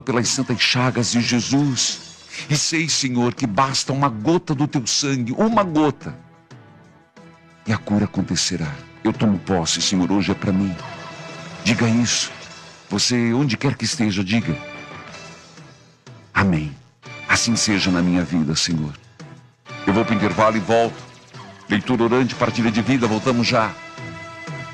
pelas santas chagas de Jesus. E sei, Senhor, que basta uma gota do teu sangue, uma gota, e a cura acontecerá. Eu tomo posse, Senhor, hoje é para mim. Diga isso. Você, onde quer que esteja, diga. Amém. Assim seja na minha vida, Senhor. Eu vou para o intervalo e volto. Leitura orante, partilha de vida, voltamos já.